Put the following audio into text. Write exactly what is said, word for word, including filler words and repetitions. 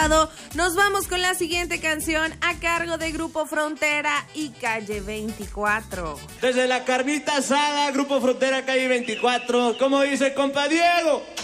Nos vamos con la siguiente canción a cargo de Grupo Frontera y Calle veinticuatro. Desde la carnita asada, Grupo Frontera, Calle veinticuatro. ¿Cómo dice, compa Diego?